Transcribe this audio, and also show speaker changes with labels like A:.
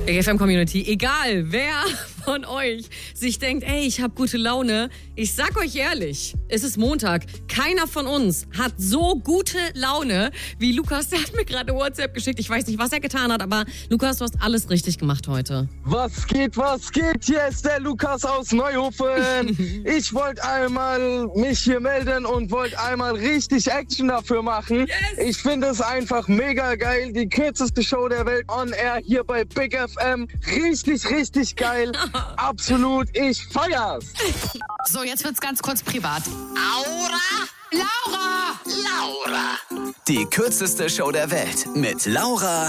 A: Big FM Community, egal wer von euch sich denkt, ey, ich habe gute Laune. Ich sag euch ehrlich, es ist Montag. Keiner von uns hat so gute Laune wie Lukas. Der hat mir gerade WhatsApp geschickt. Ich weiß nicht, was er getan hat, aber Lukas, du hast alles richtig gemacht heute.
B: Was geht? Hier ist der Lukas aus Neuhofen. Ich wollte einmal mich hier melden und wollte einmal richtig Action dafür machen.
A: Yes.
B: Ich finde es einfach mega geil. Die kürzeste Show der Welt on air hier bei Big FM. Richtig geil. Absolut, ich feier's.
C: So, jetzt wird's ganz kurz privat.
D: Die kürzeste Show der Welt mit Laura